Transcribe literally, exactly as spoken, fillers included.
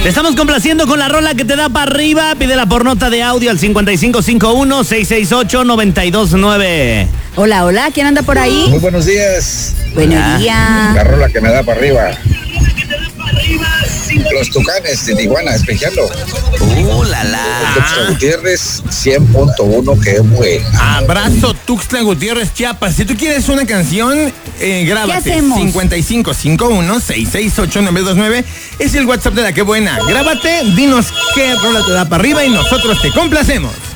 Te estamos complaciendo con la rola que te da para arriba. Pídela por nota de audio al cincuenta y cinco cincuenta y uno, seiscientos sesenta y ocho, noventa y dos nueve. Hola, hola, ¿quién anda por ahí? Muy buenos días. Buenos Ah. días. La rola que me da para arriba. Los Tucanes de Tijuana, espejeando. ¡Uh, la la! Tuxtla Gutiérrez, cien punto uno, qué buena. Abrazo Tuxtla Gutiérrez, Chiapas. Si tú quieres una canción, eh, grábate. ¿Qué hacemos? cincuenta y cinco cincuenta y uno, seiscientos sesenta y ocho, novecientos veintinueve es el WhatsApp de la que buena. Grábate, dinos qué rola te da para arriba y nosotros te complacemos.